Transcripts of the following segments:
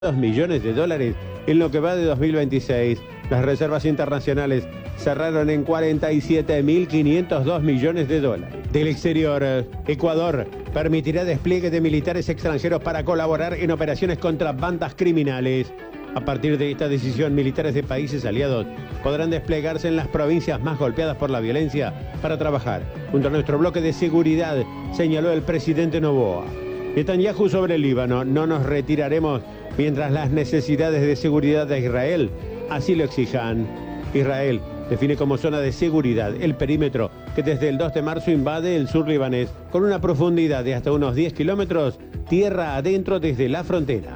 millones de dólares en lo que va de 2026. Las reservas internacionales cerraron en 47.502 millones de dólares. Del exterior, Ecuador permitirá despliegue de militares extranjeros para colaborar en operaciones contra bandas criminales. A partir de esta decisión, militares de países aliados podrán desplegarse en las provincias más golpeadas por la violencia para trabajar junto a nuestro bloque de seguridad, señaló el presidente Noboa. Netanyahu sobre el Líbano: no nos retiraremos mientras las necesidades de seguridad de Israel así lo exijan. Israel define como zona de seguridad el perímetro que desde el 2 de marzo invade el sur libanés, con una profundidad de hasta unos 10 kilómetros tierra adentro desde la frontera.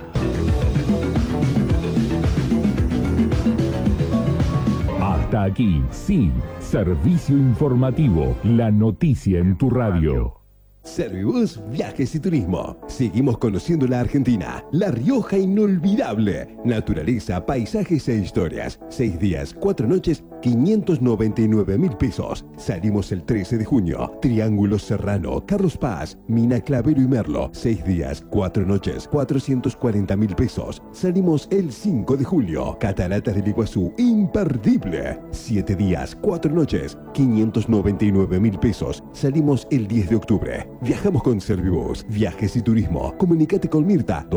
Hasta aquí, sí, servicio informativo, la noticia en tu radio. Servibus Viajes y Turismo. Seguimos conociendo la Argentina, La Rioja inolvidable. Naturaleza, paisajes e historias. 6 días, 4 noches, 599.000 pesos. Salimos el 13 de junio. Triángulo Serrano, Carlos Paz, Mina Clavero y Merlo. 6 días, 4 noches, 440.000 pesos. Salimos el 5 de julio. Cataratas del Iguazú, imperdible. 7 días, 4 noches, 599.000 pesos. Salimos el 10 de octubre. Viajamos con Servibus Viajes y Turismo. Comunícate con Mirta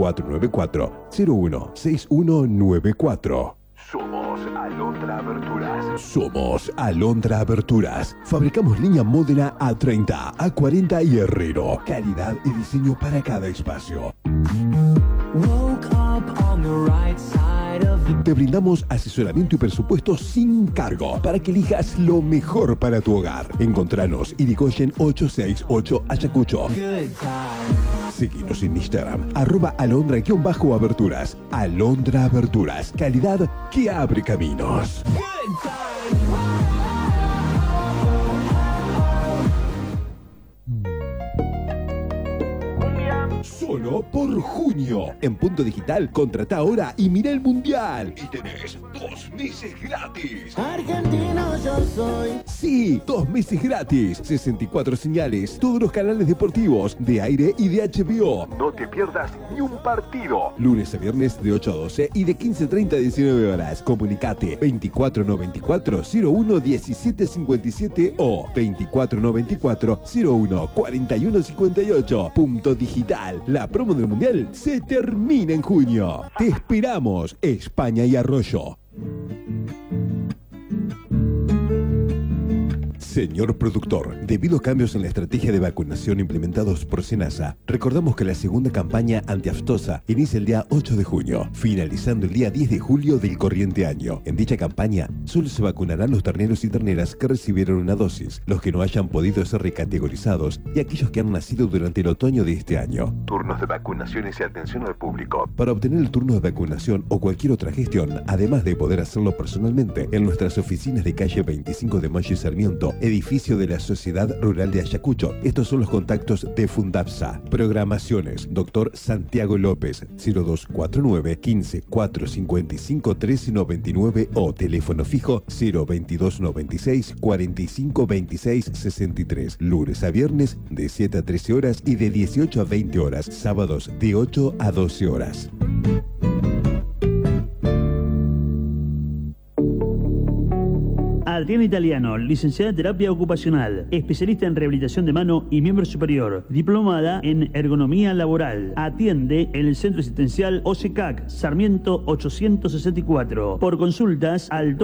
2494-016194. Somos Alondra Aberturas. Somos Alondra Aberturas. Fabricamos línea Módena A30, A40 y Herrero. Calidad y diseño para cada espacio. Te brindamos asesoramiento y presupuesto sin cargo para que elijas lo mejor para tu hogar. Encontranos Irigoyen 868 Ayacucho. Seguinos en Instagram, @alondra_aberturas. Alondra Aberturas, calidad que abre caminos. Solo por junio. En Punto Digital, contrata ahora y mira el Mundial. Y tenés 2 meses gratis. Argentino yo soy. Sí, 2 meses gratis. 64 señales, todos los canales deportivos, de aire y de HBO. No te pierdas ni un partido. Lunes a viernes de 8 a 12 y de 15:30 a 19 horas. Comunicate 2494-011757 o 2494-014158. Punto Digital. La promo del Mundial se termina en junio. Te esperamos, España y Arroyo. Señor productor, debido a cambios en la estrategia de vacunación implementados por SENASA, recordamos que la segunda campaña antiaftosa inicia el día 8 de junio, finalizando el día 10 de julio del corriente año. En dicha campaña, solo se vacunarán los terneros y terneras que recibieron una dosis, los que no hayan podido ser recategorizados y aquellos que han nacido durante el otoño de este año. Turnos de vacunaciones y atención al público. Para obtener el turno de vacunación o cualquier otra gestión, además de poder hacerlo personalmente, en nuestras oficinas de calle 25 de Mayo y Sarmiento, edificio de la Sociedad Rural de Ayacucho. Estos son los contactos de Fundapsa. Programaciones: Dr. Santiago López, 0249 15 455 1399 o teléfono fijo 02296 45 26 63. Lunes a viernes de 7 a 13 horas y de 18 a 20 horas. Sábados de 8 a 12 horas. Adriana Italiano, licenciada en terapia ocupacional, especialista en rehabilitación de mano y miembro superior, diplomada en ergonomía laboral. Atiende en el Centro Asistencial OSECAC, Sarmiento 864. Por consultas al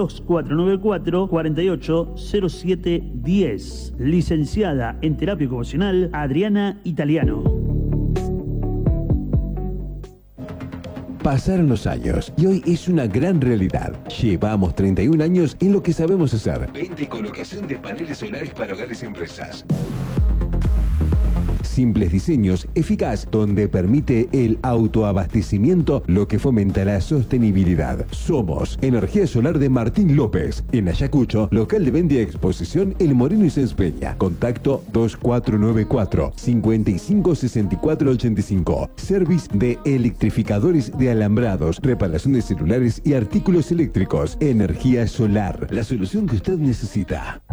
2494-480710. Licenciada en terapia ocupacional, Adriana Italiano. Pasaron los años y hoy es una gran realidad. Llevamos 31 años en lo que sabemos hacer. Venta y colocación de paneles solares para hogares y empresas. Simples diseños, eficaz, donde permite el autoabastecimiento, lo que fomenta la sostenibilidad. Somos Energía Solar de Martín López. En Ayacucho, local de venta y exposición El Moreno y Sáenz Peña. Contacto 2494-556485. Service de electrificadores de alambrados, reparación de celulares y artículos eléctricos. Energía Solar, la solución que usted necesita.